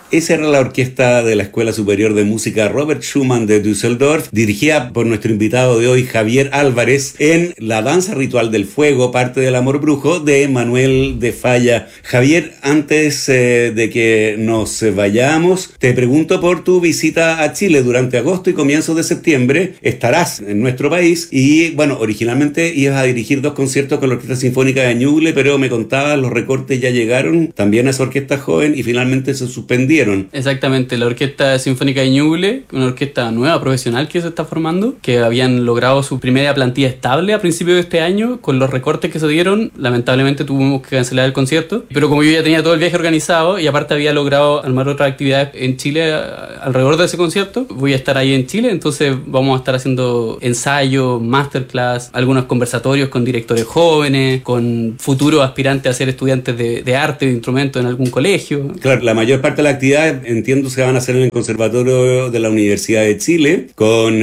Esa era la orquesta de la Escuela Superior de Música Robert Schumann de Düsseldorf, dirigida por nuestro invitado de hoy, Javier Álvarez, en La Danza Ritual del Fuego, parte del Amor Brujo, de Manuel de Falla. Javier, antes de que nos vayamos, te pregunto por tu visita a Chile durante agosto y comienzos de septiembre. Estarás en nuestro país y, bueno, originalmente ibas a dirigir 2 conciertos con la Orquesta Sinfónica de Ñuble, pero me contabas, los recortes ya llegaron también a esa orquesta joven y finalmente se suspendieron. Exactamente, la Orquesta Sinfónica de Ñuble, una orquesta nueva, profesional que se está formando, que habían logrado su primera plantilla estable a principios de este año. Con los recortes que se dieron, lamentablemente tuvimos que cancelar el concierto, pero como yo ya tenía todo el viaje organizado y aparte había logrado armar otras actividades en Chile alrededor de ese concierto, voy a estar ahí en Chile, entonces vamos a estar haciendo ensayos, masterclass, algunos conversatorios con directores jóvenes, con futuros aspirantes a ser estudiantes de arte, de instrumento en algún colegio. Claro, la mayor parte de la actividad, entiendo, se van a hacer en el Conservatorio de la Universidad de Chile, con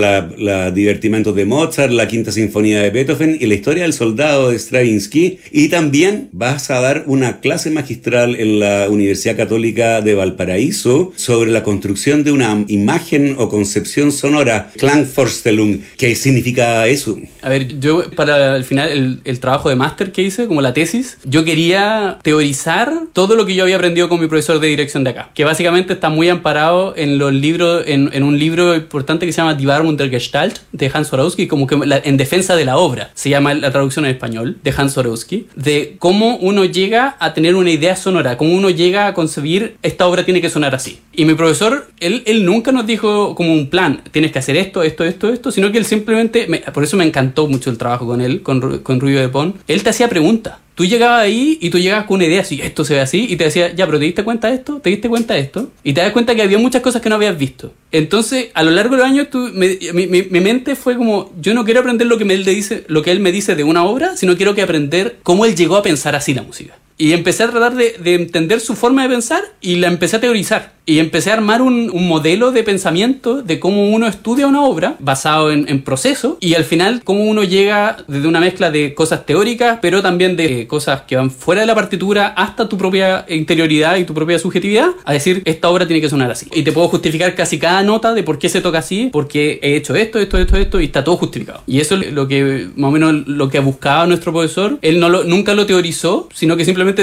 la Divertimentos de Mozart, la Quinta Sinfonía de Beethoven y la Historia del Soldado de Stravinsky. Y también vas a dar una clase magistral en la Universidad Católica de Valparaíso sobre la construcción de una imagen o concepción sonora, Klangvorstellung. ¿Qué significa eso? A ver, yo para el final, el trabajo de máster que hice, como la tesis, yo quería teorizar todo lo que yo había aprendido con mi profesor de dirección de acá, que básicamente está muy amparado en los libros, en un libro importante que se llama Die Wahrung der Gestalt, de Hans Horowski, como que en defensa de la obra, se llama la traducción en español, de Hans Horowski, de cómo uno llega a tener una idea sonora, cómo uno llega a concebir esta obra tiene que sonar así. Y mi profesor, él nunca nos dijo como un plan, tienes que hacer esto, sino que él simplemente, por eso me encantó mucho el trabajo con él, con Rubio de Pont. Él te hacía preguntas. Tú llegabas ahí y tú llegabas con una idea así, esto se ve así, y te decía, ya, pero ¿te diste cuenta de esto? ¿Te diste cuenta de esto? Y te das cuenta que había muchas cosas que no habías visto. Entonces, a lo largo de los años, mi mente fue como, yo no quiero aprender lo que él me dice de una obra, sino quiero aprender cómo él llegó a pensar así la música. Y empecé a tratar de entender su forma de pensar y la empecé a teorizar. Y empecé a armar un modelo de pensamiento de cómo uno estudia una obra basado en procesos y al final cómo uno llega desde una mezcla de cosas teóricas, pero también de cosas que van fuera de la partitura hasta tu propia interioridad y tu propia subjetividad, a decir, esta obra tiene que sonar así. Y te puedo justificar casi cada nota de por qué se toca así, porque he hecho esto, y está todo justificado. Y eso es lo que, más o menos, lo que buscaba nuestro profesor. Él nunca lo teorizó, sino que simplemente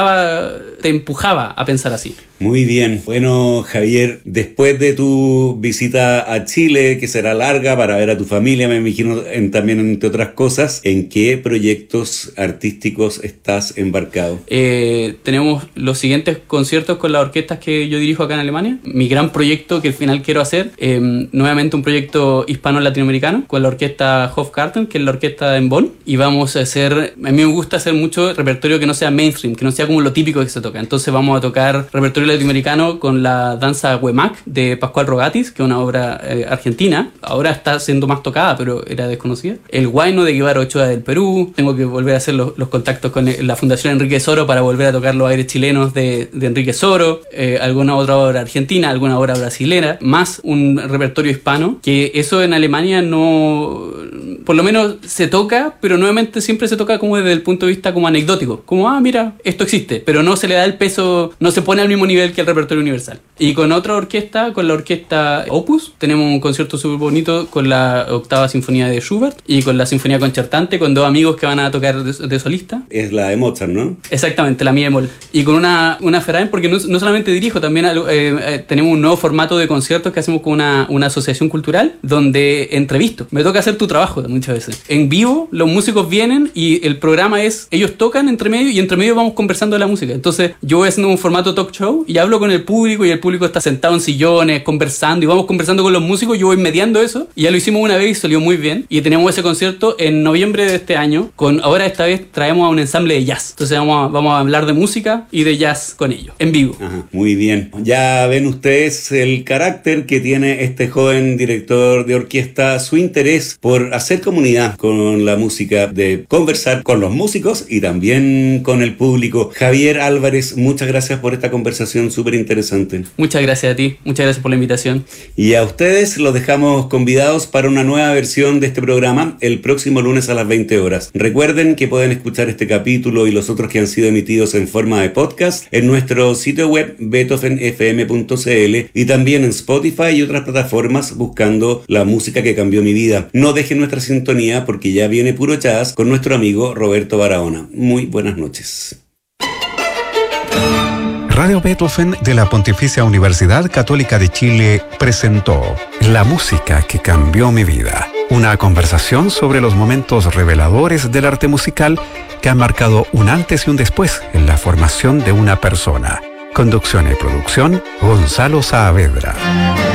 te empujaba a pensar así. Muy bien. Bueno, Javier, después de tu visita a Chile, que será larga para ver a tu familia, me imagino, también entre otras cosas, ¿en qué proyectos artísticos estás embarcado? Tenemos los siguientes conciertos con las orquestas que yo dirijo acá en Alemania. Mi gran proyecto que al final quiero hacer, nuevamente un proyecto hispano-latinoamericano con la orquesta Hofgarten, que es la orquesta en Bonn, y vamos a hacer, a mí me gusta hacer mucho repertorio que no sea mainstream, que no sea como lo típico que se toca. Entonces vamos a tocar repertorio latinoamericano con la danza Huemac de Pascual Rogatis, que es una obra argentina. Ahora está siendo más tocada, pero era desconocida. El Huayno de Guevara Ochoa del Perú. Tengo que volver a hacer los contactos con la Fundación Enrique Soro para volver a tocar los aires chilenos de Enrique Soro. Alguna otra obra argentina, alguna obra brasilera, más un repertorio hispano, que eso en Alemania no, por lo menos se toca, pero nuevamente siempre se toca como desde el punto de vista como anecdótico, como mira, esto existe, pero no se le da el peso, no se pone al mismo nivel que el repertorio universal. Y con otra orquesta, con la orquesta Opus, tenemos un concierto súper bonito con la octava sinfonía de Schubert y con la sinfonía concertante, con 2 amigos que van a tocar de solista. Es la de Mozart, ¿no? Exactamente, la mi bemol. Y con una Ferrain, porque no solamente dirijo, también tenemos un nuevo formato de conciertos que hacemos con una asociación cultural, donde entrevisto. Me toca hacer tu trabajo muchas veces. En vivo, los músicos vienen y el programa es, ellos tocan entre medio y entre medio vamos conversando de la música. Entonces, yo voy haciendo un formato talk show y hablo con el público y el público está sentado en sillones, conversando y vamos conversando con los músicos. Yo voy mediando eso y ya lo hicimos una vez y salió muy bien. Y tenemos ese concierto en noviembre de este año. Ahora esta vez traemos a un ensamble de jazz. Entonces vamos a hablar de música y de jazz con ellos, en vivo. Ajá, muy bien. Ya ven ustedes el carácter que tiene este joven director de orquesta, su interés por hacer comunidad con la música, de conversar con los músicos y también con el público público. Javier Álvarez, muchas gracias por esta conversación súper interesante. Muchas gracias a ti, muchas gracias por la invitación. Y a ustedes los dejamos convidados para una nueva versión de este programa el próximo lunes a las 20 horas. Recuerden que pueden escuchar este capítulo y los otros que han sido emitidos en forma de podcast en nuestro sitio web beethovenfm.cl y también en Spotify y otras plataformas buscando la música que cambió mi vida. No dejen nuestra sintonía porque ya viene puro jazz con nuestro amigo Roberto Barahona. Muy buenas noches. Radio Beethoven de la Pontificia Universidad Católica de Chile presentó La música que cambió mi vida. Una conversación sobre los momentos reveladores del arte musical que han marcado un antes y un después en la formación de una persona. Conducción y producción, Gonzalo Saavedra.